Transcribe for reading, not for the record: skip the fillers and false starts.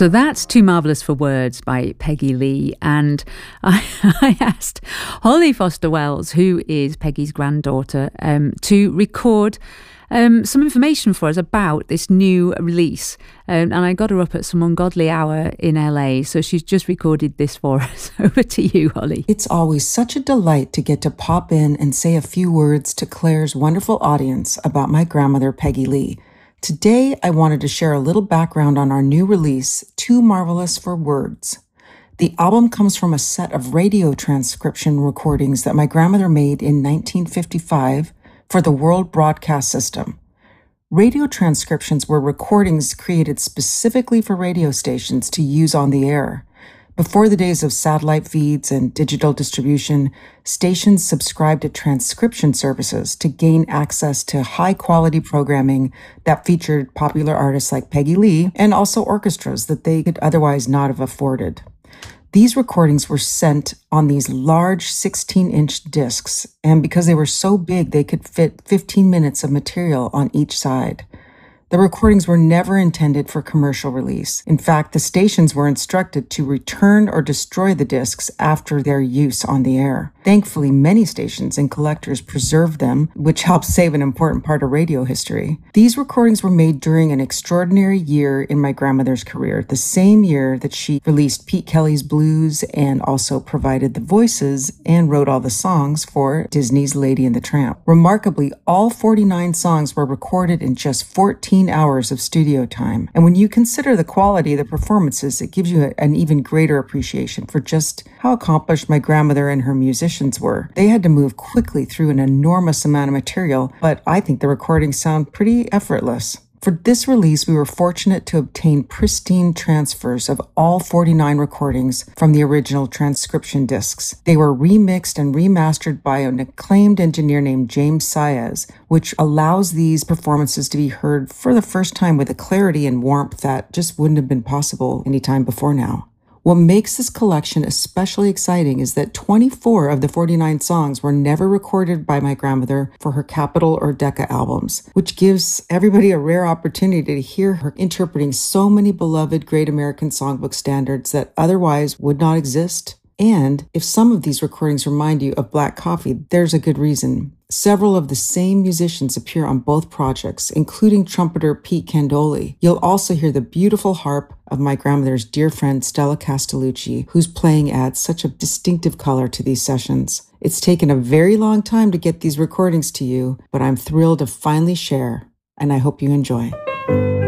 So that's Too Marvellous for Words by Peggy Lee. And I asked Holly Foster Wells, who is Peggy's granddaughter, to record some information for us about this new release. And I got her up at some ungodly hour in LA. So she's just recorded this for us. Over to you, Holly. It's always such a delight to get to pop in and say a few words to Claire's wonderful audience about my grandmother, Peggy Lee. Today, I wanted to share a little background on our new release, Too Marvellous for Words. The album comes from a set of radio transcription recordings that my grandmother made in 1955 for the World Broadcast System. Radio transcriptions were recordings created specifically for radio stations to use on the air. Before the days of satellite feeds and digital distribution, stations subscribed to transcription services to gain access to high-quality programming that featured popular artists like Peggy Lee and also orchestras that they could otherwise not have afforded. These recordings were sent on these large 16-inch discs, and because they were so big, they could fit 15 minutes of material on each side. The recordings were never intended for commercial release. In fact, the stations were instructed to return or destroy the discs after their use on the air. Thankfully, many stations and collectors preserved them, which helped save an important part of radio history. These recordings were made during an extraordinary year in my grandmother's career, the same year that she released Pete Kelly's Blues and also provided the voices and wrote all the songs for Disney's Lady and the Tramp. Remarkably, all 49 songs were recorded in just 14 hours of studio time. And when you consider the quality of the performances, it gives you an even greater appreciation for just how accomplished my grandmother and her musicians were. They had to move quickly through an enormous amount of material, but I think the recordings sound pretty effortless. For this release, we were fortunate to obtain pristine transfers of all 49 recordings from the original transcription discs. They were remixed and remastered by an acclaimed engineer named James Saez, which allows these performances to be heard for the first time with a clarity and warmth that just wouldn't have been possible any time before now. What makes this collection especially exciting is that 24 of the 49 songs were never recorded by my grandmother for her Capitol or Decca albums, which gives everybody a rare opportunity to hear her interpreting so many beloved Great American Songbook standards that otherwise would not exist. And if some of these recordings remind you of Black Coffee, there's a good reason. Several of the same musicians appear on both projects, including trumpeter Pete Candoli. You'll also hear the beautiful harp of my grandmother's dear friend Stella Castellucci, whose playing adds such a distinctive color to these sessions. It's taken a very long time to get these recordings to you, but I'm thrilled to finally share, and I hope you enjoy.